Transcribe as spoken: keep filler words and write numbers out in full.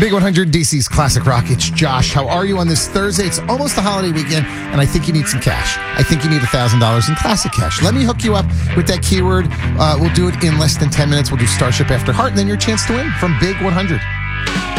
Big one hundred, D C's Classic Rock. It's Josh. How are you on this Thursday? It's almost the holiday weekend, and I think you need some cash. I think you need one thousand dollars in classic cash. Let me hook you up with that keyword. Uh, we'll do it in less than ten minutes. We'll do Starship After Heart, and then your chance to win from Big one hundred.